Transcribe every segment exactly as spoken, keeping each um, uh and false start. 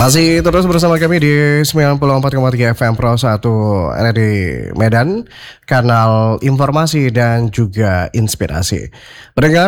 Masih terus bersama kami di sembilan puluh empat koma tiga F M Pro satu R R I Medan, kanal informasi dan juga inspirasi. Pendengar,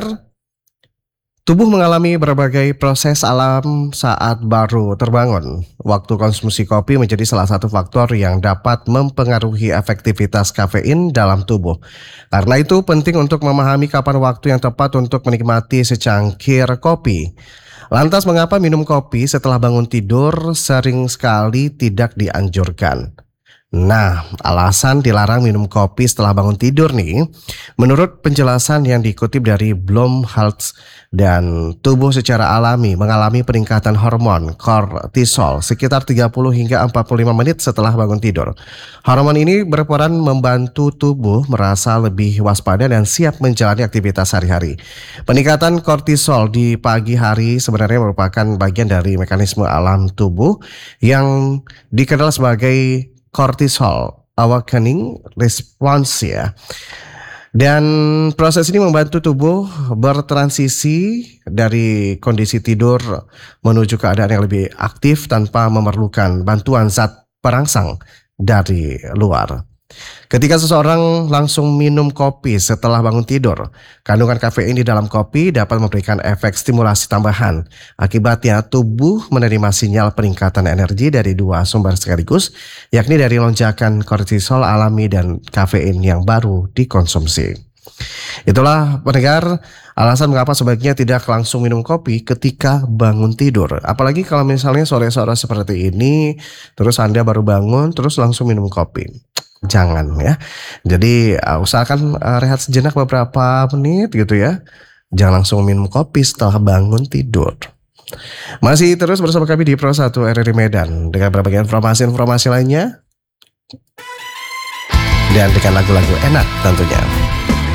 tubuh mengalami berbagai proses alam saat baru terbangun. Waktu konsumsi kopi menjadi salah satu faktor yang dapat mempengaruhi efektivitas kafein dalam tubuh. Karena itu penting untuk memahami kapan waktu yang tepat untuk menikmati secangkir kopi. Lantas mengapa minum kopi setelah bangun tidur sering sekali tidak dianjurkan? Nah, alasan dilarang minum kopi setelah bangun tidur nih, menurut penjelasan yang dikutip dari Blumholtz, dan tubuh secara alami mengalami peningkatan hormon kortisol sekitar tiga puluh hingga empat puluh lima menit setelah bangun tidur. Hormon ini berperan membantu tubuh merasa lebih waspada dan siap menjalani aktivitas sehari-hari. Peningkatan kortisol di pagi hari sebenarnya merupakan bagian dari mekanisme alam tubuh yang dikenal sebagai cortisol awakening response ya. Dan proses ini membantu tubuh bertransisi dari kondisi tidur menuju keadaan yang lebih aktif tanpa memerlukan bantuan zat perangsang dari luar. Ketika seseorang langsung minum kopi setelah bangun tidur, kandungan kafein di dalam kopi dapat memberikan efek stimulasi tambahan. Akibatnya tubuh menerima sinyal peningkatan energi dari dua sumber sekaligus, yakni dari lonjakan kortisol alami dan kafein yang baru dikonsumsi. Itulah pendengar alasan mengapa sebaiknya tidak langsung minum kopi ketika bangun tidur. Apalagi kalau misalnya sore-sore seperti ini, terus Anda baru bangun, terus langsung minum kopi. Jangan ya. Jadi uh, usahakan uh, rehat sejenak beberapa menit gitu ya. Jangan langsung minum kopi setelah bangun tidur. Masih terus bersama kami di Pro satu R R I Medan dengan berbagai informasi-informasi lainnya dan dengan lagu-lagu enak tentunya.